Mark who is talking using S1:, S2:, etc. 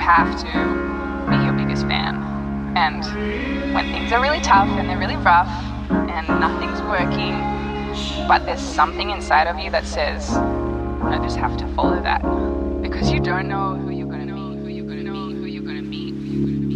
S1: have to be your biggest fan. And when things are really tough and they're really rough and nothing's working, but there's something inside of you that says, I just have to follow that, because you don't know who you're going to meet, who you're going to meet, who you're going to meet, who you're going to meet.